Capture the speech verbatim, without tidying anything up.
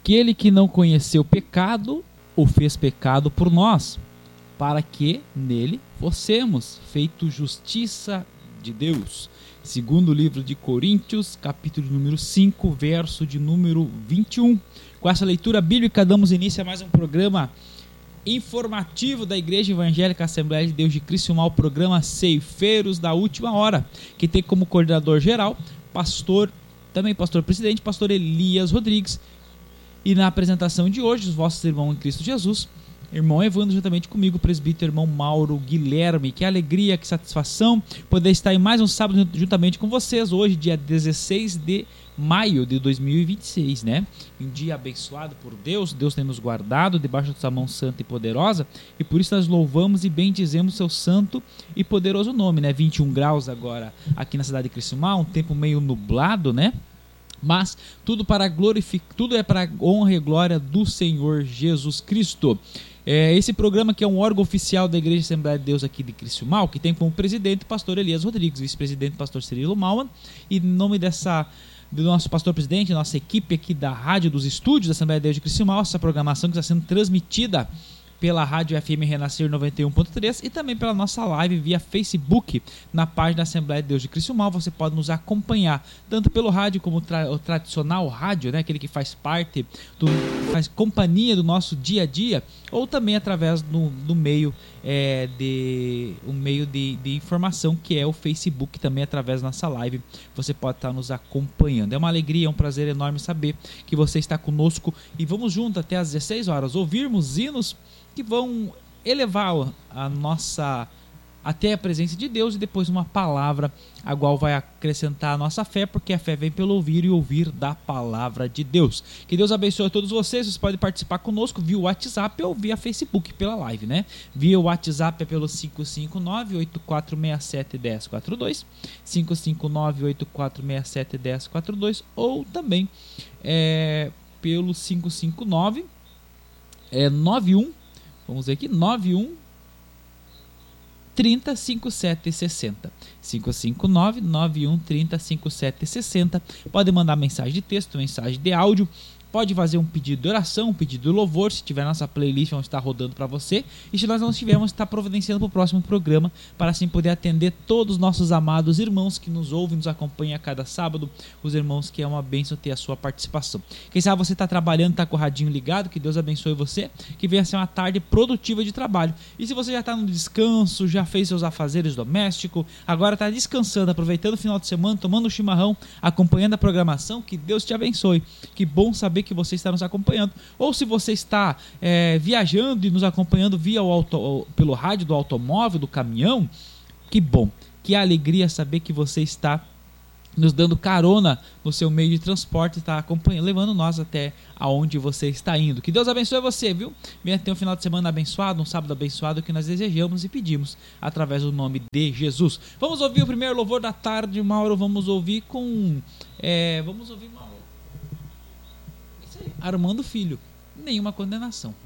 aquele que não conheceu pecado, o fez pecado por nós, para que nele fossemos feito justiça de Deus. Segundo o livro de Coríntios, capítulo número cinco, verso de número vinte e um. Com essa leitura bíblica, damos início a mais um programa informativo da Igreja Evangélica Assembleia de Deus de Criciúma, o programa Ceifeiros da Última Hora, que tem como coordenador geral, pastor, também pastor presidente, pastor Elias Rodrigues. E na apresentação de hoje, os vossos irmãos em Cristo Jesus, irmão Evandro, juntamente comigo, o presbítero irmão Mauro Guilherme. Que alegria, que satisfação poder estar em mais um sábado juntamente com vocês, hoje, dia dezesseis de maio de dois mil e vinte e seis, né? Um dia abençoado por Deus, Deus tem nos guardado debaixo da sua mão santa e poderosa, e por isso nós louvamos e bendizemos seu santo e poderoso nome, né? vinte e um graus agora aqui na cidade de Criciúma, um tempo meio nublado, né? Mas tudo para glorificar, tudo é para a honra e glória do Senhor Jesus Cristo. É, esse programa que é um órgão oficial da Igreja Assembleia de Deus aqui de Criciúma, que tem como presidente o pastor Elias Rodrigues, vice-presidente pastor Cirilo Malman, e em nome dessa, do nosso pastor-presidente, nossa equipe aqui da rádio, dos estúdios da Assembleia de Deus de Criciúma, essa programação que está sendo transmitida pela rádio F M Renascer noventa e um ponto três e também pela nossa live via Facebook na página da Assembleia de Deus de Criciúma. Você pode nos acompanhar tanto pelo rádio como tra- o tradicional rádio, né, aquele que faz parte, do, faz companhia do nosso dia a dia, ou também através do, do meio, é, de, um meio de, de informação que é o Facebook, também através da nossa live você pode estar nos acompanhando. É uma alegria, é um prazer enorme saber que você está conosco e vamos junto até às dezesseis horas ouvirmos hinos que vão elevar a nossa até a presença de Deus, e depois uma palavra a qual vai acrescentar a nossa fé, porque a fé vem pelo ouvir e ouvir da palavra de Deus. Que Deus abençoe a todos vocês. Vocês podem participar conosco via WhatsApp ou via Facebook pela live, né? Via WhatsApp é pelo cinco cinco nove, oito quatro seis sete, um zero quatro dois, cinco cinco nove, oito quatro seis sete, um zero quatro dois, ou também é, pelo cinco cinco nove, é, nove um, vamos ver aqui, nove um trinta, cinquenta e sete sessenta. cinco cinco nove, nove um trinta, cinquenta e sete sessenta. Pode mandar mensagem de texto, mensagem de áudio. Pode fazer um pedido de oração, um pedido de louvor, se tiver nossa playlist, vamos estar rodando para você. E se nós não estivermos, está providenciando para o próximo programa, para assim poder atender todos os nossos amados irmãos que nos ouvem, nos acompanham a cada sábado, os irmãos que é uma bênção ter a sua participação. Quem sabe você está trabalhando, está com o radinho ligado, que Deus abençoe você, que venha ser uma tarde produtiva de trabalho. E se você já está no descanso, já fez seus afazeres domésticos, agora está descansando, aproveitando o final de semana, tomando um chimarrão, acompanhando a programação, que Deus te abençoe. Que bom saber que você está nos acompanhando, ou se você está é, viajando e nos acompanhando via o auto, pelo rádio do automóvel, do caminhão, que bom, que alegria saber que você está nos dando carona no seu meio de transporte, está acompanhando, levando nós até aonde você está indo. Que Deus abençoe você, viu? Venha ter um final de semana abençoado, um sábado abençoado, que nós desejamos e pedimos através do nome de Jesus. Vamos ouvir o primeiro louvor da tarde, Mauro. Vamos ouvir com é, vamos ouvir Mauro Armando Filho, Nenhuma Condenação.